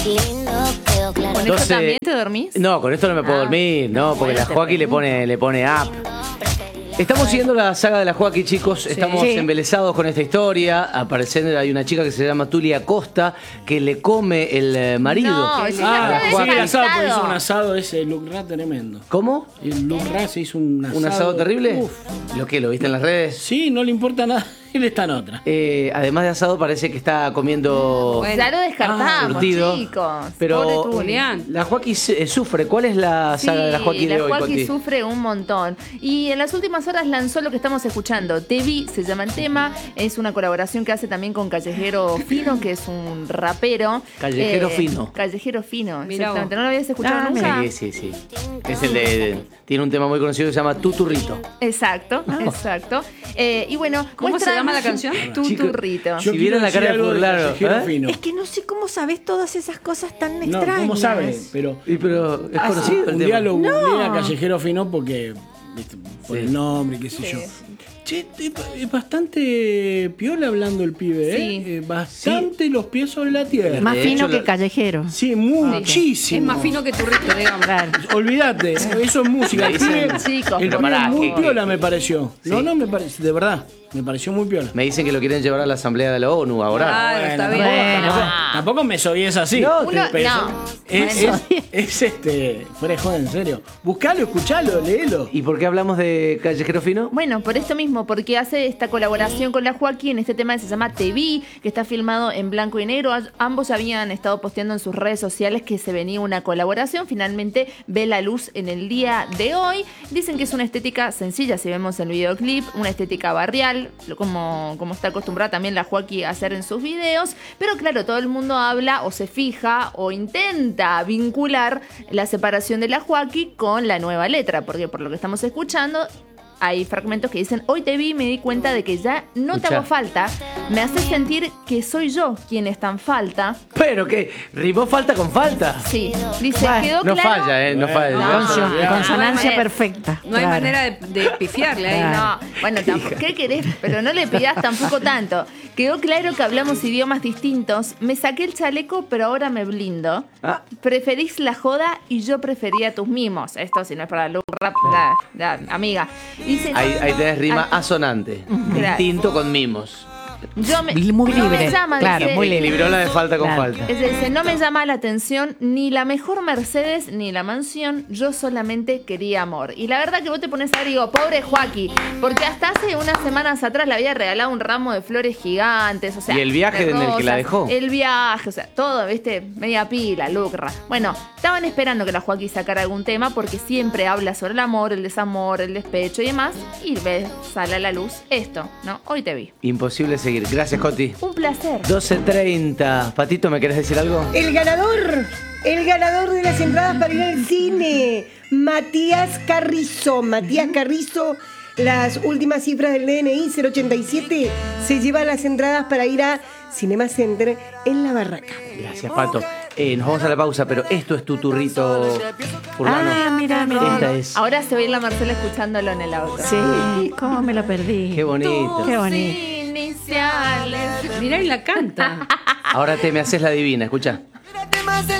¿Con esto también te dormís? No, con esto no me puedo dormir, no, porque la Joaquín le pone up. Estamos siguiendo la saga de la Joaquín, chicos. Estamos embelesados con esta historia. Apareciendo, hay una chica que se llama Tulia Costa que le come el marido. No, sí, el asado, pues hizo un asado ese Lucra tremendo. ¿Cómo? El Lucra se hizo un asado. ¿Un asado terrible? Uf. ¿Lo que? ¿Lo viste en las redes? Sí, no le importa nada. Él está en otra. Además de asado, parece que está comiendo. Bueno, ya lo descartamos, surtido. chicos. Pero Pobre Julián. la Joaquín sufre. ¿Cuál es la saga de la Joaquín de hoy, la Joaquín Coti? sufre un montón. Y en las últimas horas lanzó lo que estamos escuchando. Te vi, se llama el tema. Es una colaboración que hace también con Callejero Fino, que es un rapero. Callejero Fino. Callejero Fino, Mirá exactamente. vos. ¿No lo habías escuchado nunca? Sí. Es el de. Tiene un tema muy conocido que se llama Tuturrito. Exacto, exacto. Y bueno, ¿Cómo se llama la canción? Tuturrito. Si vieron la cara de Furlaro, Fino. Es que no sé cómo sabes todas esas cosas tan No, extrañas. ¿cómo sabe? Pero Pero es conocido el un tema. día lo googleé a Callejero Fino porque viste, por el nombre, qué sé yo. Che, es bastante piola hablando el pibe, ¿eh? Sí. Bastante los pies sobre la tierra. Más De fino hecho, que callejero. Sí, muchísimo. Es más fino que Turrito, digamos. Claro. Olvídate, eso es música. El pibe, Chicos, el pero pibe pará, muy que- piola me pareció. Sí. No, me parece, de verdad, me pareció muy piola. Me dicen que lo quieren llevar a la asamblea de la ONU ahora. Claro, está bien. Tampoco me soy así. No, pero no. es fuera de joda, en serio. Buscalo, escuchalo, léelo. ¿Y por qué hablamos de Callejero Fino? Bueno, por esto mismo, porque hace esta colaboración con la Joaquín en este tema que se llama Te Vi, que está filmado en blanco y negro. Ambos habían estado posteando en sus redes sociales que se venía una colaboración. Finalmente ve la luz en el día de hoy. Dicen que es una estética sencilla, si vemos el videoclip, una estética barrial, como está acostumbrada también la Joaquín a hacer en sus videos. Pero claro, todo el mundo habla o se fija o intenta vincular la separación de la Joaquín con la nueva letra, porque por lo que estamos escuchando hay fragmentos que dicen: hoy te vi y me di cuenta de que ya no te Escuchá. hago falta. Me hace sentir que soy yo quien está en falta. Pero que rimó falta con falta. Sí, dice, Bueno, quedó No claro. falla, no falla. No. Consonancia No, perfecta. No hay Claro. manera de pifiarle ahí. Claro. No, bueno, tampoco, ¿qué querés? Pero no le pidas tampoco tanto. Quedó claro que hablamos idiomas distintos. Me saqué el chaleco, pero ahora me blindo. Ah. Preferís la joda y yo prefería tus mimos. Esto, si no es para Lu Rap, amiga. Dice, Ahí tenés rima asonante. Distinto con mimos. yo me, Muy no libre. me llama, Claro, dice, muy libre. Libró la de falta con Claro. falta. Dice, no me llama la atención ni la mejor Mercedes ni la mansión, yo solamente quería amor. Y la verdad que vos te pones a ver y digo, pobre Joaquín, porque hasta hace unas semanas atrás le había regalado un ramo de flores gigantes, o sea, Y el viaje de en el que la rosas, dejó. el viaje, o sea, todo, viste, media pila, lucra. Bueno, estaban esperando que la Joaquín sacara algún tema porque siempre habla sobre el amor, el desamor, el despecho y demás, y ves, sale a la luz esto, ¿no? Hoy te vi. Imposible seguir. Gracias, Coti. Un placer. 12:30. Patito, ¿me querés decir algo? El ganador de las entradas para ir al cine, Matías Carrizo. Matías Carrizo, las últimas cifras del DNI, 087, se lleva las entradas para ir a Cinema Center en La Barraca. Gracias, Pato. Nos vamos a la pausa, pero esto es tu turrito urbano. Mira. Esta es. Ahora se ve la Marcela escuchándolo en el auto. Sí, cómo me lo perdí. Qué bonito. Qué bonito. Iniciales. Mirá y la canta. Ahora me haces la divina, escucha.